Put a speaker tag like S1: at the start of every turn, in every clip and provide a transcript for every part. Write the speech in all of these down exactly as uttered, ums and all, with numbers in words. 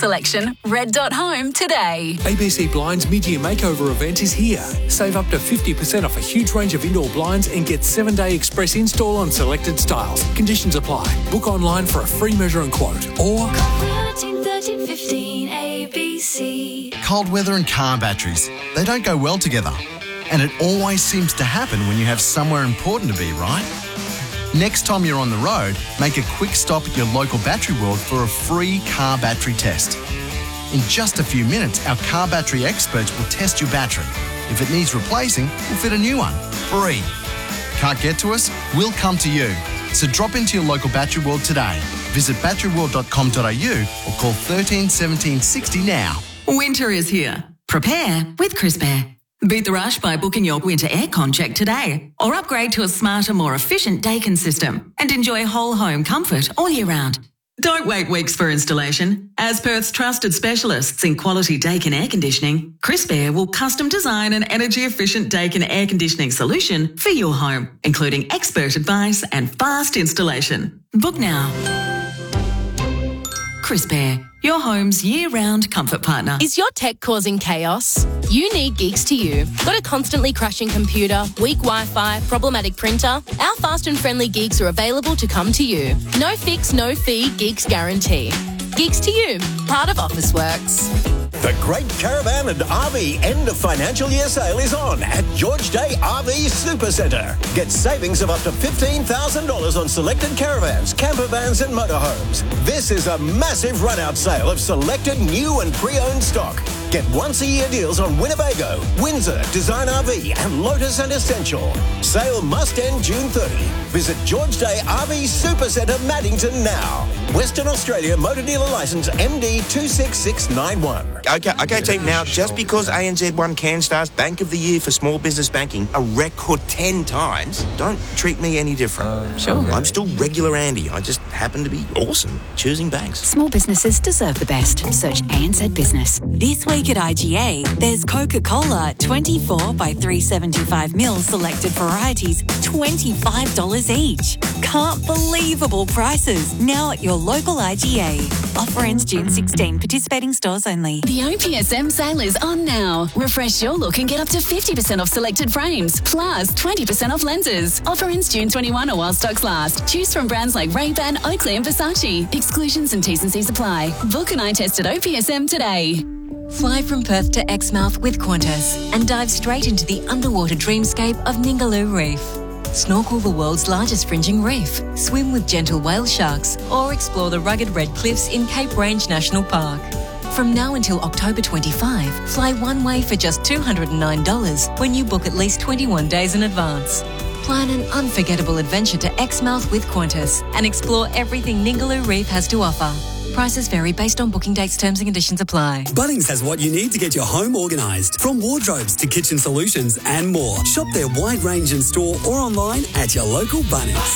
S1: selection, red dot home today.
S2: A B C Blinds mid-year makeover event is here. Save up to fifty percent off a huge range of indoor blinds and get seven-day express install on selected styles. Conditions apply. Book online for a free measure and quote. Or
S3: thirteen thirteen fifteen A B C.
S4: Cold weather and car batteries, they don't go well together. And it always seems to happen when you have somewhere important to be, right? Next time you're on the road, make a quick stop at your local Battery World for a free car battery test. In just a few minutes, our car battery experts will test your battery. If it needs replacing, we'll fit a new one, free. Can't get to us? We'll come to you. So drop into your local Battery World today. Visit battery world dot com dot a u or call thirteen seventeen sixty now.
S5: Winter is here. Prepare with Crisp Air. Beat the rush by booking your winter aircon check today or upgrade to a smarter, more efficient Daikin system and enjoy whole home comfort all year round. Don't wait weeks for installation. As Perth's trusted specialists in quality Daikin air conditioning, Crisp Air will custom design an energy-efficient Daikin air conditioning solution for your home, including expert advice and fast installation. Book now. Crisp Air, your home's year-round comfort partner.
S6: Is your tech causing chaos? You need Geeks to You. Got a constantly crashing computer, weak Wi-Fi, problematic printer? Our fast and friendly Geeks are available to come to you. No fix, no fee, Geeks guarantee. Geeks to You, part of Officeworks.
S7: The Great Caravan and R V end of financial year sale is on at George Day R V Supercentre. Get savings of up to fifteen thousand dollars on selected caravans, camper vans and motorhomes. This is a massive run-out sale of selected new and pre-owned stock. Get once-a-year deals on Winnebago, Windsor, Design R V and Lotus and Essential. Sale must end June thirtieth. Visit George Day R V Supercentre Maddington now. Western Australia Motor Dealer Licence M D two six six nine one.
S8: Okay, okay, team. Now, just because A N Z won CanStar's Bank of the Year for small business banking a record ten times, don't treat me any different. Uh, sure. I'm still regular Andy. I just happen to be awesome choosing banks.
S9: Small businesses deserve the best. Search A N Z Business. This week at I G A, there's Coca-Cola twenty-four by three seventy-five mils selected varieties, twenty-five dollars each. Can't believable prices. Now at your local I G A. Offer ends June sixteenth. Participating stores only.
S1: The O P S M sale is on now. Refresh your look and get up to fifty percent off selected frames, plus twenty percent off lenses. Offer ends June twenty-first or while stocks last. Choose from brands like Ray-Ban, Oakley and Versace. Exclusions and T's and C's apply. Book an eye test at O P S M today.
S10: Fly from Perth to Exmouth with Qantas and dive straight into the underwater dreamscape of Ningaloo Reef. Snorkel the world's largest fringing reef, swim with gentle whale sharks, or explore the rugged red cliffs in Cape Range National Park. From now until October twenty-fifth, fly one way for just two hundred nine dollars when you book at least twenty-one days in advance. Plan an unforgettable adventure to Exmouth with Qantas and explore everything Ningaloo Reef has to offer. Prices vary based on booking dates, terms and conditions apply.
S11: Bunnings has what you need to get your home organised. From wardrobes to kitchen solutions and more. Shop their wide range in store or online at your local Bunnings.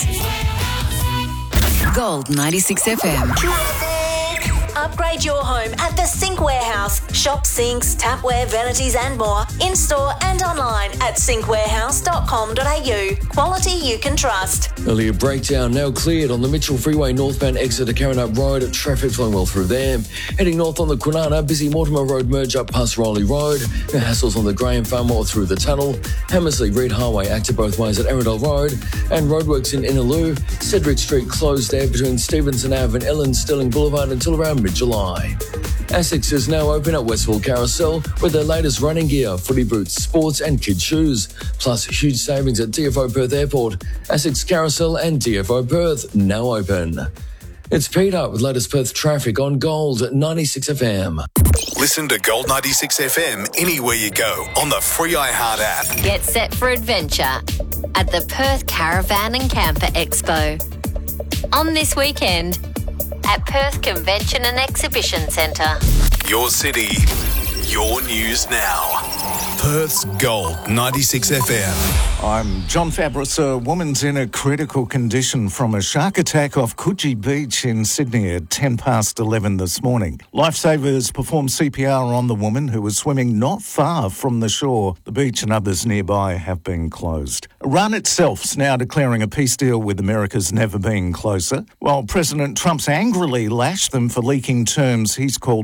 S9: Gold ninety-six F M.
S12: Upgrade your home at the Sink Warehouse. Shop sinks, tapware, vanities and more in-store and online at sink warehouse dot com dot a u. Quality you can trust.
S13: Earlier breakdown now cleared on the Mitchell Freeway northbound exit to Karrinyup Road. Traffic flowing well through there. Heading north on the Kwinana, busy Mortimer Road merge up past Riley Road. No hassles on the Graham Farm or through the tunnel. Hammersley Reed Highway active both ways at Arundel Road. And roadworks in Innaloo. Cedric Street closed there between Stevenson Avenue and Ellen Stirling Boulevard until around mid-July. Asics is now open at Westfield Carousel with their latest running gear, footy boots, sports and kids shoes. Plus huge savings at D F O Perth Airport. Asics Carousel and D F O Perth now open. It's Peter with latest Perth traffic on Gold ninety-six F M.
S14: Listen to Gold ninety-six F M anywhere you go on the free iHeart app.
S15: Get set for adventure at the Perth Caravan and Camper Expo. On this weekend at Perth Convention and Exhibition Centre.
S14: Your city, your news now. Perth's Gold ninety-six F M.
S16: I'm John Fabris. A woman's in a critical condition from a shark attack off Coogee Beach in Sydney at ten past eleven this morning. Lifesavers performed C P R on the woman who was swimming not far from the shore. The beach and others nearby have been closed. Iran itself's now declaring a peace deal with America's never been closer, while President Trump's angrily lashed them for leaking terms he's called